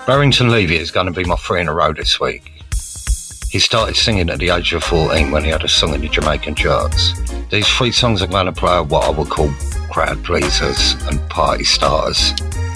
Barrington Levy is going to be my 3 in a row this week. He started singing at the age of 14 when he had a song in the Jamaican charts. These 3 songs are going to play what I would call crowd pleasers and party starters.